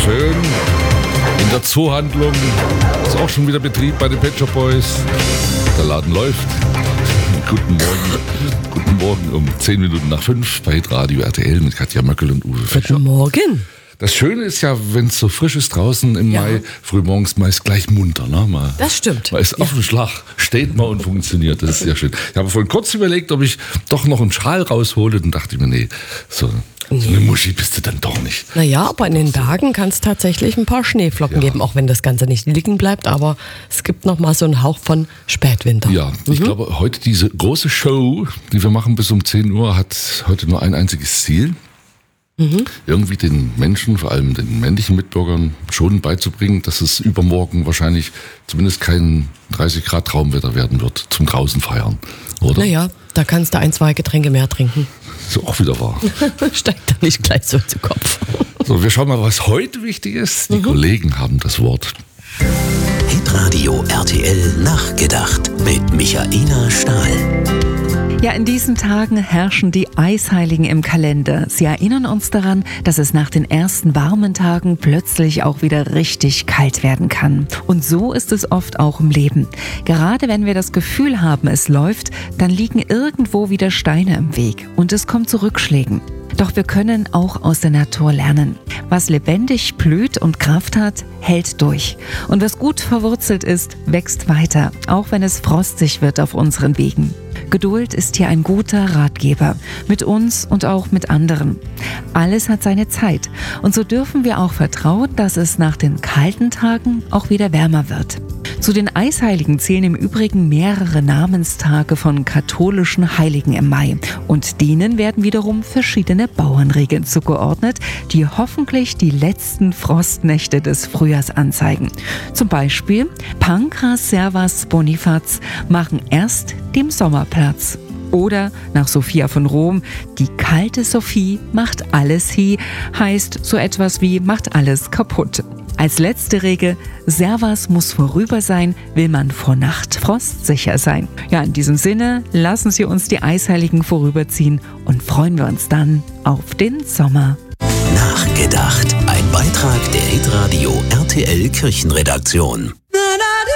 schön. In der Zoohandlung ist auch schon wieder Betrieb bei den Pet Shop Boys. Der Laden läuft. Guten Morgen um 10 Minuten nach 5 bei Hitradio RTL mit Katja Möckel und Uwe Fischer. Guten Morgen. Das Schöne ist ja, wenn es so frisch ist draußen im Mai, frühmorgens meist gleich munter. Ne? Das stimmt. Man ist auf dem Schlag, steht mal und funktioniert. Das ist sehr schön. Ich habe vorhin kurz überlegt, ob ich doch noch einen Schal raushole. Dann dachte ich mir, nee, so eine Muschi bist du dann doch nicht. Naja, aber in den Bergen kann es tatsächlich ein paar Schneeflocken geben, auch wenn das Ganze nicht liegen bleibt. Aber es gibt noch mal so einen Hauch von Spätwinter. Ja, ich glaube, heute diese große Show, die wir machen bis um 10 Uhr, hat heute nur ein einziges Ziel. Irgendwie den Menschen, vor allem den männlichen Mitbürgern, schon beizubringen, dass es übermorgen wahrscheinlich zumindest kein 30-Grad-Traumwetter werden wird zum draußen feiern, oder? Naja, da kannst du 1, 2 Getränke mehr trinken. So auch wieder wahr. Steigt da nicht gleich so zu Kopf. So, wir schauen mal, was heute wichtig ist. Die Kollegen haben das Wort. Hitradio RTL nachgedacht mit Michaela Stahl. Ja, in diesen Tagen herrschen die Eisheiligen im Kalender. Sie erinnern uns daran, dass es nach den ersten warmen Tagen plötzlich auch wieder richtig kalt werden kann. Und so ist es oft auch im Leben. Gerade wenn wir das Gefühl haben, es läuft, dann liegen irgendwo wieder Steine im Weg und es kommt zu Rückschlägen. Doch wir können auch aus der Natur lernen. Was lebendig blüht und Kraft hat, hält durch. Und was gut verwurzelt ist, wächst weiter, auch wenn es frostig wird auf unseren Wegen. Geduld ist hier ein guter Ratgeber, mit uns und auch mit anderen. Alles hat seine Zeit und so dürfen wir auch vertrauen, dass es nach den kalten Tagen auch wieder wärmer wird. Zu den Eisheiligen zählen im Übrigen mehrere Namenstage von katholischen Heiligen im Mai und denen werden wiederum verschiedene Bauernregeln zugeordnet, die hoffentlich die letzten Frostnächte des Frühjahrs anzeigen. Zum Beispiel Pankras Servas Bonifaz machen erst dem Sommer Platz. Oder nach Sophia von Rom, die kalte Sophie macht alles hie, heißt so etwas wie macht alles kaputt. Als letzte Regel, Servas muss vorüber sein, will man vor Nacht frostsicher sein. Ja, in diesem Sinne, lassen Sie uns die Eisheiligen vorüberziehen und freuen wir uns dann auf den Sommer. Nachgedacht. Ein Beitrag der Hitradio RTL Kirchenredaktion.